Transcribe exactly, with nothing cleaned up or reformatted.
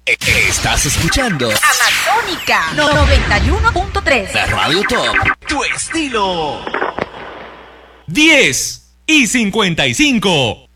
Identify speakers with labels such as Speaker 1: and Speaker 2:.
Speaker 1: Estás escuchando
Speaker 2: Amazónica noventa y uno punto tres.
Speaker 1: La Radio Top. Tu estilo.
Speaker 3: diez y cincuenta y cinco.